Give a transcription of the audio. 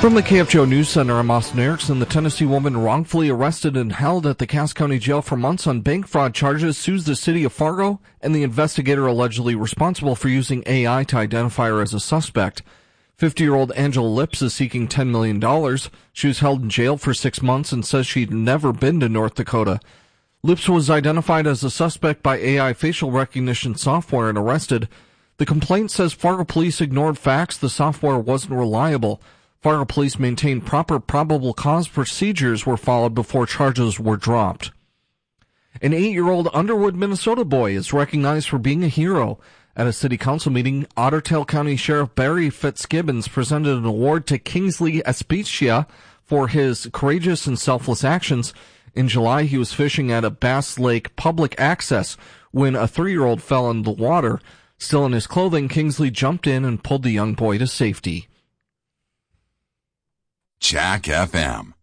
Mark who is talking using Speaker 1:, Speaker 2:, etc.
Speaker 1: From the KFGO News Center, I'm Austin Erickson. The Tennessee woman wrongfully arrested and held at the Cass County Jail for months on bank fraud charges sues the city of Fargo and the investigator allegedly responsible for using AI to identify her as a suspect. 50-year-old Angela Lips is seeking $10 million. She was held in jail for 6 months and says she'd never been to North Dakota. Lips was identified as a suspect by AI facial recognition software and arrested. The complaint says Fargo police ignored facts. The software wasn't reliable. Fargo police maintained proper probable cause procedures were followed before charges were dropped. An 8-year-old Underwood, Minnesota boy is recognized for being a hero. At a city council meeting, Otter Tail County Sheriff Barry Fitzgibbons presented an award to Kingsley Aspicia for his courageous and selfless actions. In July, he was fishing at a Bass Lake public access when a 3-year-old fell in the water. Still in his clothing, Kingsley jumped in and pulled the young boy to safety.
Speaker 2: Jack FM.